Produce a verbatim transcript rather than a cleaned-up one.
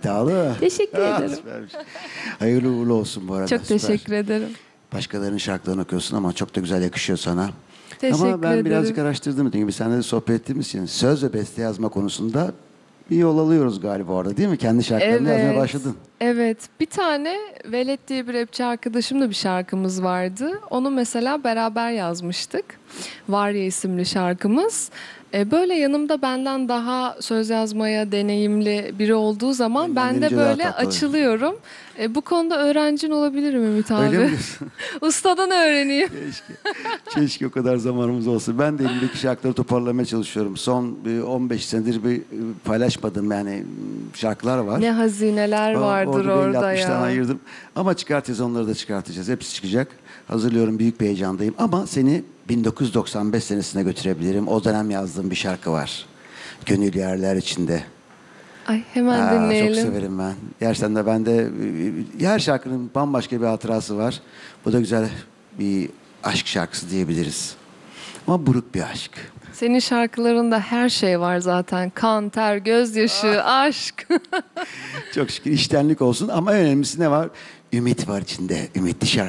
iddialı. Teşekkür Ah, ederim. süpermiş. Hayırlı uğurlu olsun bu arada. Çok süper. teşekkür ederim. Başkalarının şarkılarını okuyorsun ama çok da güzel yakışıyor sana. Teşekkür ama ben ederim. birazcık araştırdım. Dediğim gibi seninle de sohbet ettiğimiz için söz ve beste yazma konusunda bir yol alıyoruz galiba orada değil mi? Kendi şarkılarını yazmaya başladın. Evet. Bir tane Velet diye bir rapçi arkadaşımla bir şarkımız vardı. Onu mesela beraber yazmıştık. Var ya isimli şarkımız. E, Böyle yanımda benden daha söz yazmaya deneyimli biri olduğu zaman Benden ben de gelince daha böyle tatlı. açılıyorum. E, bu konuda öğrencin olabilirim Ümit abi. Öyle mi diyorsun? Ustadan öğreneyim. Keşke. Keşke o kadar zamanımız olsa. Ben de elimdeki şarkıları toparlamaya çalışıyorum. Son bir on beş senedir bir paylaşmadığım yani şarkılar var. Ne hazineler O- vardır orada bir orada elli altmış tane ya. ayırdım. Ama çıkartacağız, onları da çıkartacağız. Hepsi çıkacak. Hazırlıyorum, büyük bir heyecandayım. Ama seni bin dokuz yüz doksan beş senesine götürebilirim. O dönem yazdığım bir şarkı var. Gönül yerler içinde. Ay hemen Aa, dinleyelim. çok severim ben. Gerçekten de bende e, her şarkının bambaşka bir hatırası var. Bu da güzel bir aşk şarkısı diyebiliriz. Ama buruk bir aşk. Senin şarkılarında her şey var zaten. Kan, ter, gözyaşı, aşk. Çok şükür içtenlik olsun ama en önemlisi ne var? Ümit var içinde. Ümitli şarkı.